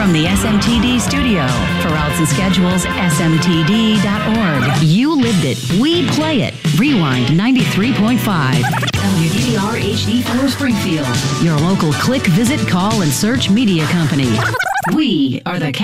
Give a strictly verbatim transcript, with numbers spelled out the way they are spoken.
from the S M T D studio. For routes and schedules, S M T D dot org. You lived it. We play it. Rewind ninety-three point five. W D R H D four Springfield. Your local click, visit, call, and search media company. We are the